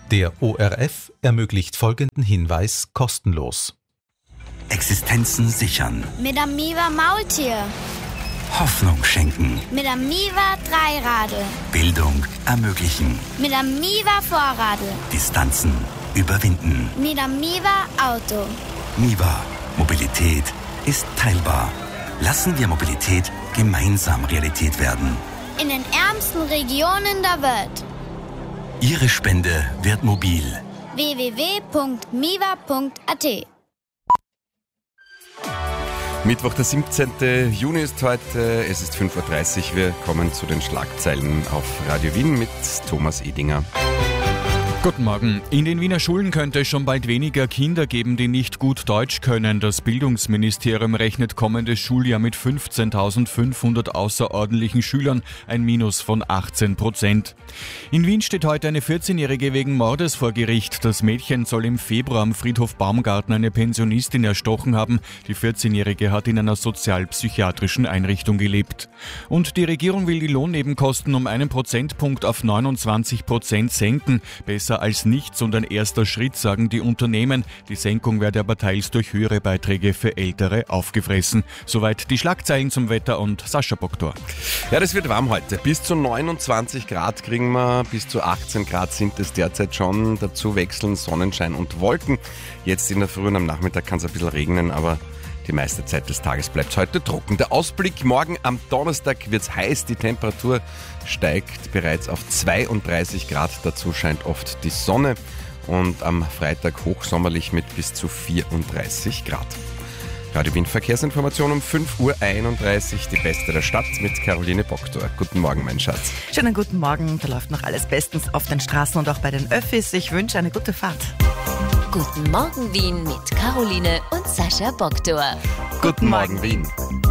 Der ORF ermöglicht folgenden Hinweis kostenlos. Existenzen sichern. Mit einem Miva Maultier. Hoffnung schenken. Mit einem Miva Dreiradl. Bildung ermöglichen. Mit einem Miva Vorradl. Distanzen überwinden. Mit einem Miva Auto. Miva. Mobilität ist teilbar. Lassen wir Mobilität gemeinsam Realität werden. In den ärmsten Regionen der Welt. Ihre Spende wird mobil. www.miva.at. Mittwoch, der 17. Juni ist heute. Es ist 5.30 Uhr. Wir kommen zu den Schlagzeilen auf Radio Wien mit Thomas Edinger. Guten Morgen. In den Wiener Schulen könnte es schon bald weniger Kinder geben, die nicht gut Deutsch können. Das Bildungsministerium rechnet kommendes Schuljahr mit 15.500 außerordentlichen Schülern, ein Minus von 18%. In Wien steht heute eine 14-Jährige wegen Mordes vor Gericht. Das Mädchen soll im Februar am Friedhof Baumgarten eine Pensionistin erstochen haben. Die 14-Jährige hat in einer sozialpsychiatrischen Einrichtung gelebt. Und die Regierung will die Lohnnebenkosten um 1 Prozentpunkt auf 29% senken. Besser als nichts und ein erster Schritt, sagen die Unternehmen. Die Senkung werde aber teils durch höhere Beiträge für Ältere aufgefressen. Soweit die Schlagzeilen zum Wetter und Sascha Boktor. Ja, das wird warm heute. Bis zu 29 Grad kriegen wir, bis zu 18 Grad sind es derzeit schon. Dazu wechseln Sonnenschein und Wolken. Jetzt in der Früh und am Nachmittag kann es ein bisschen regnen, aber die meiste Zeit des Tages bleibt heute trocken. Der Ausblick: morgen am Donnerstag wird es heiß. Die Temperatur steigt bereits auf 32 Grad. Dazu scheint oft die Sonne. Und am Freitag hochsommerlich mit bis zu 34 Grad. Radio Wien Verkehrsinformation um 5.31 Uhr. Die beste der Stadt mit Caroline Boktor. Guten Morgen, mein Schatz. Schönen guten Morgen. Da läuft noch alles bestens auf den Straßen und auch bei den Öffis. Ich wünsche eine gute Fahrt. Guten Morgen Wien mit Caroline und Sascha Boktor. Guten Morgen, Wien.